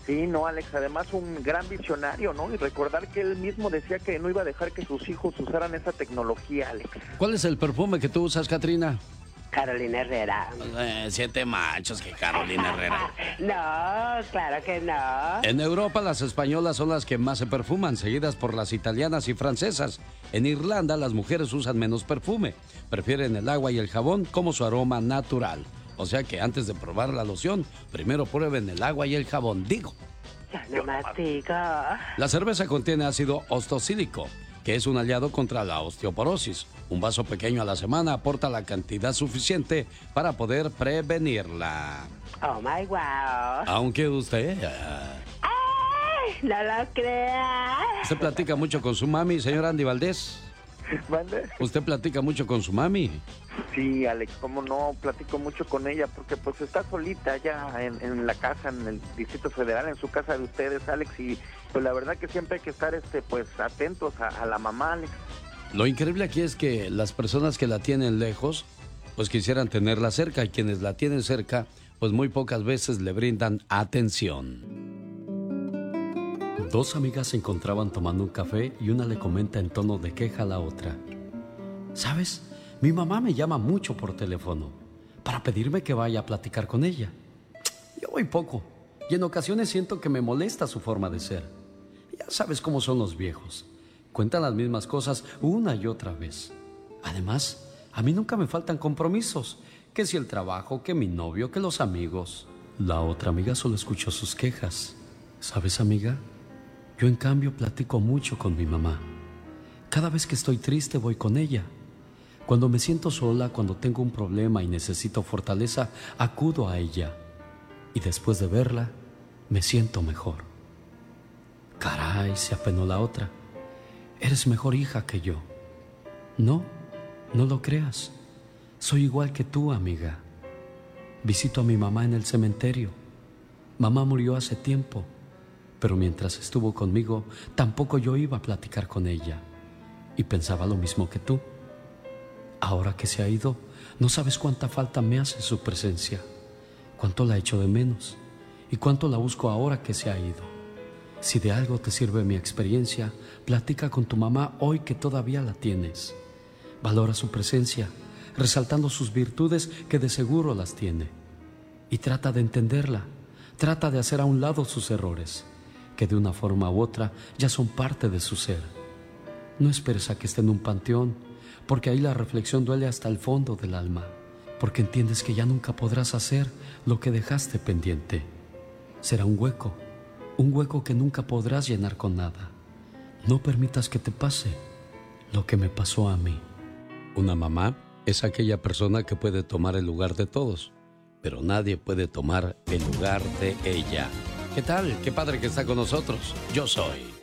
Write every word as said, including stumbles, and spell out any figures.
Sí, no, Alex, además un gran visionario, ¿no? Y recordar que él mismo decía que no iba a dejar que sus hijos usaran esa tecnología, Alex. ¿Cuál es el perfume que tú usas, Katrina? Carolina Herrera. Eh, siete machos que Carolina Herrera. No, claro que no. En Europa las españolas son las que más se perfuman, seguidas por las italianas y francesas. En Irlanda las mujeres usan menos perfume, prefieren el agua y el jabón como su aroma natural. O sea que antes de probar la loción, primero prueben el agua y el jabón, digo. Yo nomás digo. La cerveza contiene ácido ostocílico, que es un aliado contra la osteoporosis. Un vaso pequeño a la semana aporta la cantidad suficiente para poder prevenirla. Oh my wow. Aunque usted... ¡Ay! No lo creas. ¿Usted platica mucho con su mami, señor Andy Valdés? ¿Mande? ¿Usted platica mucho con su mami? Sí, Alex, cómo no, platico mucho con ella, porque pues está solita ya en, en la casa, en el Distrito Federal, en su casa de ustedes, Alex, y pues la verdad que siempre hay que estar este pues atentos a, a la mamá, Alex. Lo increíble aquí es que las personas que la tienen lejos, pues quisieran tenerla cerca, y quienes la tienen cerca, pues muy pocas veces le brindan atención. Dos amigas se encontraban tomando un café y una le comenta en tono de queja a la otra: ¿sabes? Mi mamá me llama mucho por teléfono para pedirme que vaya a platicar con ella. Yo voy poco y en ocasiones siento que me molesta su forma de ser. Ya sabes cómo son los viejos. Cuentan las mismas cosas una y otra vez. Además, a mí nunca me faltan compromisos. Que si el trabajo, que mi novio, que los amigos. La otra amiga solo escuchó sus quejas. ¿Sabes, amiga? Yo en cambio platico mucho con mi mamá. Cada vez que estoy triste voy con ella. Cuando me siento sola, cuando tengo un problema y necesito fortaleza, acudo a ella. Y después de verla, me siento mejor. Caray, se apenó la otra. Eres mejor hija que yo. No, no lo creas. Soy igual que tú, amiga. Visito a mi mamá en el cementerio. Mamá murió hace tiempo, pero mientras estuvo conmigo, tampoco yo iba a platicar con ella. Y pensaba lo mismo que tú. Ahora que se ha ido, no sabes cuánta falta me hace su presencia, cuánto la echo de menos y cuánto la busco ahora que se ha ido. Si de algo te sirve mi experiencia, platica con tu mamá hoy que todavía la tienes. Valora su presencia, resaltando sus virtudes que de seguro las tiene. Y trata de entenderla, trata de hacer a un lado sus errores, que de una forma u otra ya son parte de su ser. No esperes a que esté en un panteón, porque ahí la reflexión duele hasta el fondo del alma, porque entiendes que ya nunca podrás hacer lo que dejaste pendiente. Será un hueco, un hueco que nunca podrás llenar con nada. No permitas que te pase lo que me pasó a mí. Una mamá es aquella persona que puede tomar el lugar de todos, pero nadie puede tomar el lugar de ella. ¿Qué tal? Qué padre que está con nosotros. Yo soy